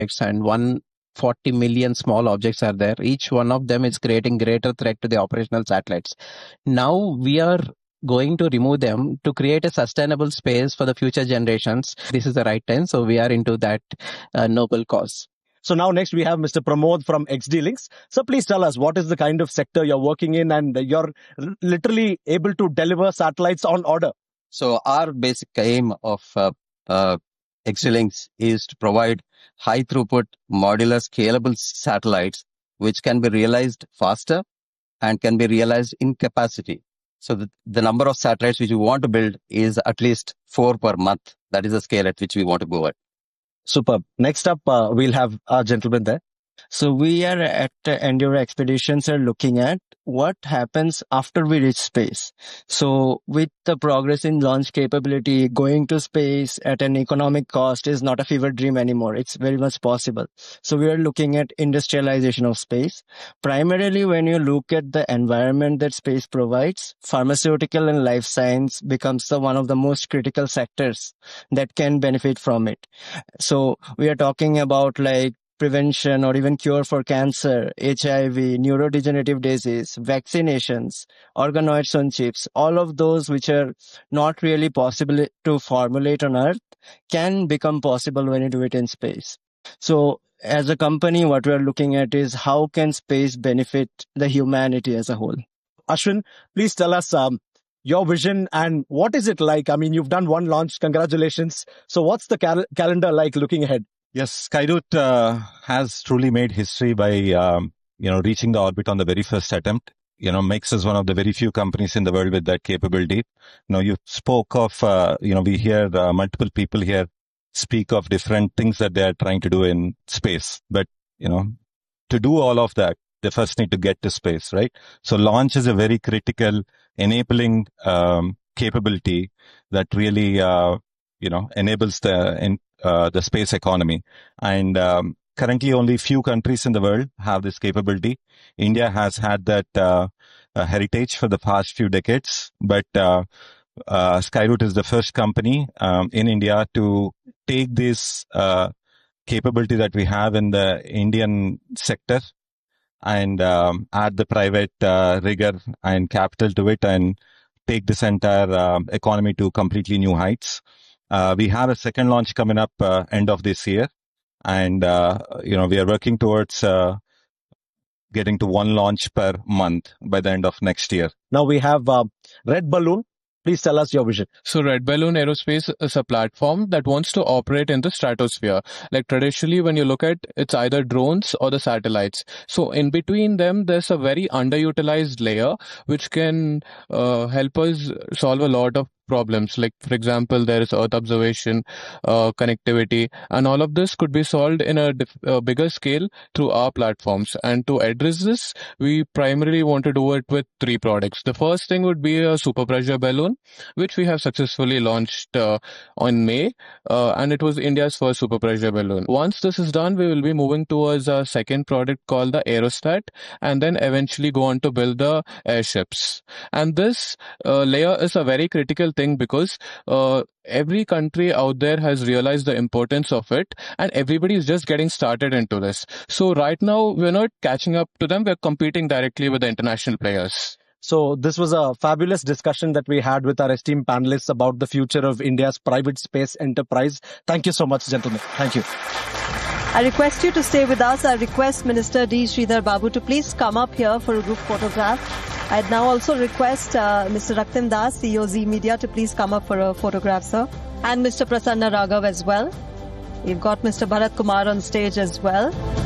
and 140 million small objects are there. Each one of them is creating greater threat to the operational satellites. Now we are going to remove them to create a sustainable space for the future generations. This is the right time. So we are into that noble cause. So now next we have Mr. Pramod from XD Links. So please tell us, what is the kind of sector you're working in, and you're literally able to deliver satellites on order? So our basic aim of XD Links is to provide high throughput, modular, scalable satellites, which can be realized faster and can be realized in capacity. So the number of satellites which we want to build is at least 4 per month. That is the scale at which we want to go at. Superb. Next up, we'll have our gentleman there. So we are at Enduro Expeditions are looking at what happens after we reach space. So with the progress in launch capability, going to space at an economic cost is not a fever dream anymore. It's very much possible. So we are looking at industrialization of space. Primarily, when you look at the environment that space provides, pharmaceutical and life science becomes one of the most critical sectors that can benefit from it. So we are talking about like prevention or even cure for cancer, HIV, neurodegenerative disease, vaccinations, organoids on chips, all of those which are not really possible to formulate on Earth can become possible when you do it in space. So as a company, what we are looking at is how can space benefit the humanity as a whole. Ashwin, please tell us your vision and what is it like? I mean, you've done one launch. Congratulations. So what's the calendar like looking ahead? Yes, Skyroot has truly made history by, reaching the orbit on the very first attempt. Makes us one of the very few companies in the world with that capability. You spoke of, we hear multiple people here speak of different things that they are trying to do in space. But, to do all of that, they first need to get to space, right? So launch is a very critical enabling capability that really, enables the space economy. And currently only few countries in the world have this capability. India has had that heritage for the past few decades, but Skyroot is the first company in India to take this capability that we have in the Indian sector and add the private rigor and capital to it and take this entire economy to completely new heights. We have a second launch coming up end of this year, and we are working towards getting to one launch per month by the end of next year. Now we have Red Balloon. Please tell us your vision. So Red Balloon Aerospace is a platform that wants to operate in the stratosphere. Like traditionally, when you look at it's either drones or the satellites. So in between them, there's a very underutilized layer which can help us solve a lot of problems. Like, for example, there is Earth observation, connectivity, and all of this could be solved in a bigger scale through our platforms. And to address this, we primarily want to do it with 3 products. The first thing would be a super pressure balloon, which we have successfully launched on May, and it was India's first super pressure balloon. Once this is done, we will be moving towards a second product called the Aerostat, and then eventually go on to build the airships. And this layer is a very critical thing because every country out there has realized the importance of it, and everybody is just getting started into this. So right now, we're not catching up to them. We're competing directly with the international players. So this was a fabulous discussion that we had with our esteemed panelists about the future of India's private space enterprise. Thank you so much, gentlemen. Thank you. I request you to stay with us. I request Minister D. Sridhar Babu to please come up here for a group photograph. I'd now also request Mr. Raktim Das, CEO Z Media, to please come up for a photograph, sir. And Mr. Prasanna Raghav as well. We've got Mr. Bharat Kumar on stage as well.